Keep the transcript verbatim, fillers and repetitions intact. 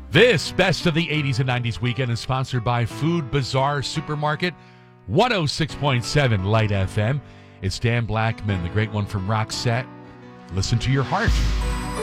This Best of the eighties and nineties weekend is sponsored by Food Bazaar Supermarket, one oh six point seven Light F M. It's Dan Blackman, the great one from Roxette. Listen to your heart.